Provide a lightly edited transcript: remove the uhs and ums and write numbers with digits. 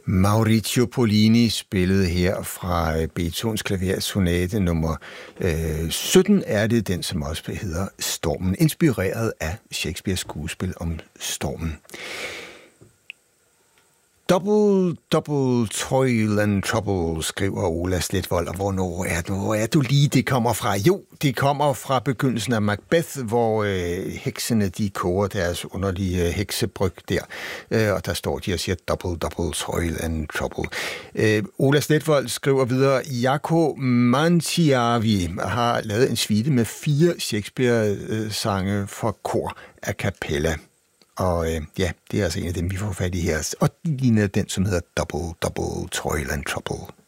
Maurizio Pollini spillede her fra Beethovens klaversonate nummer 17, er det den, som også hedder Stormen, inspireret af Shakespeares skuespil om stormen. Double toil and trouble, skriver Ola Sletvold, og hvor er du lige, det kommer fra? Jo, det kommer fra begyndelsen af Macbeth, hvor heksene, de koger deres underlige heksebryg der, og der står de og siger double toil and trouble. Ola Sletvold skriver videre, Jaakko Mantiavi har lavet en suite med 4 Shakespeare-sange for kor a cappella. Og ja, det er altså en af dem, vi får fat i her. Og den ligner den, som hedder Double Toil and Trouble.